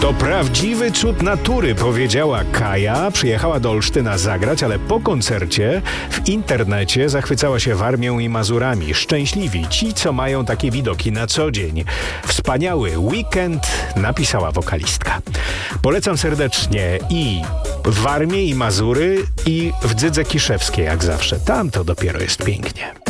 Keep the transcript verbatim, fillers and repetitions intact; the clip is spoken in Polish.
To prawdziwy cud natury, powiedziała Kaja. Przyjechała do Olsztyna zagrać, ale po koncercie w internecie zachwycała się Warmią i Mazurami. Szczęśliwi ci, co mają takie widoki na co dzień. Wspaniały weekend, napisała wokalistka. Polecam serdecznie i Warmię i Mazury, i w Dzydze Kiszewskiej, jak zawsze. Tam to dopiero jest pięknie.